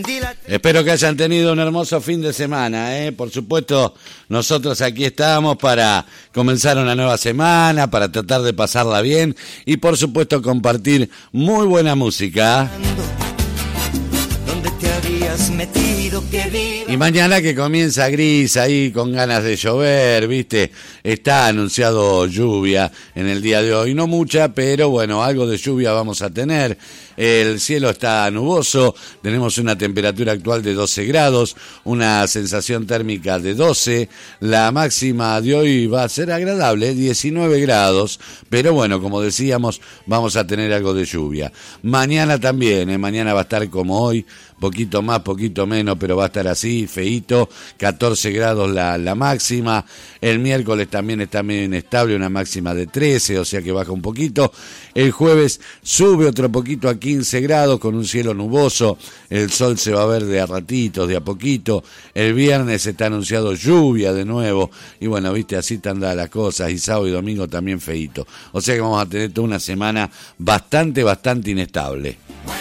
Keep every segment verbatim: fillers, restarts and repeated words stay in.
Espero que hayan tenido un hermoso fin de semana, ¿eh? Por supuesto, nosotros aquí estamos para comenzar una nueva semana, para tratar de pasarla bien y por supuesto compartir muy buena música. ¿Dónde te habías metido, que y mañana que comienza gris ahí con ganas de llover, ¿viste? Está anunciado lluvia en el día de hoy, no mucha, pero bueno, algo de lluvia vamos a tener. El cielo está nuboso, tenemos una temperatura actual de doce grados, una sensación térmica de doce, la máxima de hoy va a ser agradable, diecinueve grados, pero bueno, como decíamos, vamos a tener algo de lluvia. Mañana también, ¿eh? Mañana va a estar como hoy, poquito más, poquito menos, pero va a estar así, feíto, catorce grados la, la máxima. El miércoles también está medio inestable, una máxima de trece, o sea que baja un poquito. El jueves sube otro poquito a quince grados con un cielo nuboso, el sol se va a ver de a ratitos, de a poquito. El viernes está anunciado lluvia de nuevo, y bueno, viste, así están dadas las cosas, y sábado y domingo también feíto. O sea que vamos a tener toda una semana bastante, bastante inestable.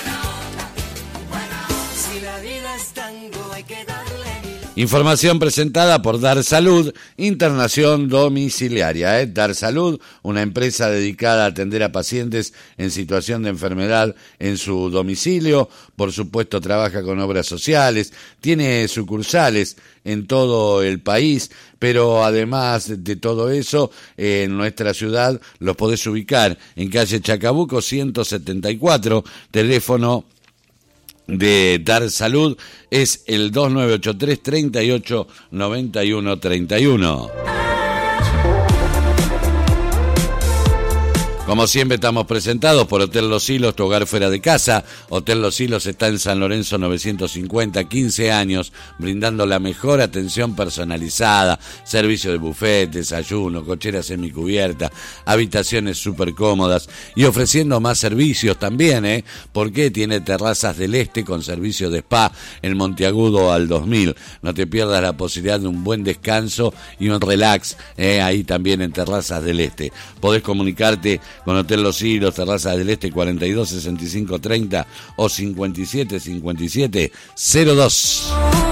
Información presentada por Dar Salud, internación domiciliaria. ¿eh? Dar Salud, una empresa dedicada a atender a pacientes en situación de enfermedad en su domicilio. Por supuesto, trabaja con obras sociales, tiene sucursales en todo el país, pero además de todo eso, en nuestra ciudad los podés ubicar en calle Chacabuco ciento setenta y cuatro, teléfono de Dar Salud es el dos nueve ocho tres, treinta y ocho, noventa y uno, treinta y uno. Como siempre estamos presentados por Hotel Los Hilos, tu hogar fuera de casa. Hotel Los Hilos está en San Lorenzo novecientos cincuenta, quince años, brindando la mejor atención personalizada, servicio de buffet, desayuno, cochera semicubierta, habitaciones súper cómodas y ofreciendo más servicios también, ¿eh? Porque tiene terrazas del este con servicio de spa en Monteagudo al dos mil. No te pierdas la posibilidad de un buen descanso y un relax, ¿eh? Ahí también en Terrazas del Este. Podés comunicarte con Hotel Los Hilos, Terrazas del Este, cuarenta y dos, sesenta y cinco, treinta o cincuenta y siete, cincuenta y siete, cero dos.